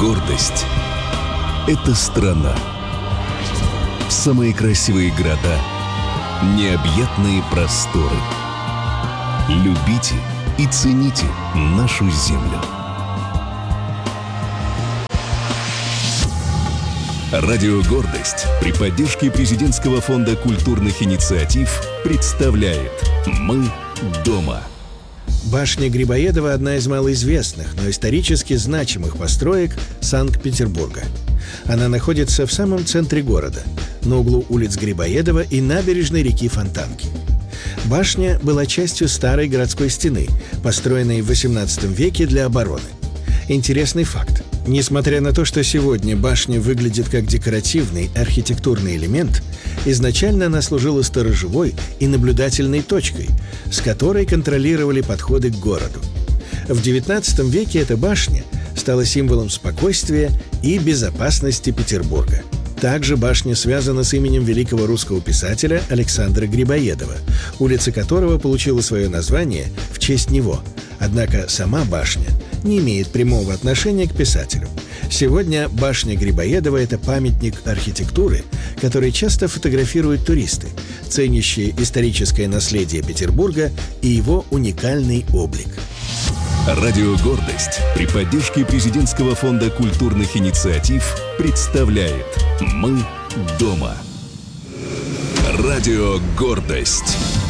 Гордость — это страна. Самые красивые города, необъятные просторы. Любите и цените нашу землю. Радио «Гордость» при поддержке Президентского фонда культурных инициатив представляет «Мы дома». Башня Грибоедова – одна из малоизвестных, но исторически значимых построек Санкт-Петербурга. Она находится в самом центре города, на углу улиц Грибоедова и набережной реки Фонтанки. Башня была частью старой городской стены, построенной в XVIII веке для обороны. Интересный факт. Несмотря на то, что сегодня башня выглядит как декоративный архитектурный элемент, изначально она служила сторожевой и наблюдательной точкой, с которой контролировали подходы к городу. В XIX веке эта башня стала символом спокойствия и безопасности Петербурга. Также башня связана с именем великого русского писателя Александра Грибоедова, улица которого получила свое название в честь него. Однако сама башня не имеет прямого отношения к писателю. Сегодня башня Грибоедова – это памятник архитектуры, который часто фотографируют туристы, ценящие историческое наследие Петербурга и его уникальный облик. Радио «Гордость» при поддержке Президентского фонда культурных инициатив представляет «Мы дома». Радио «Гордость».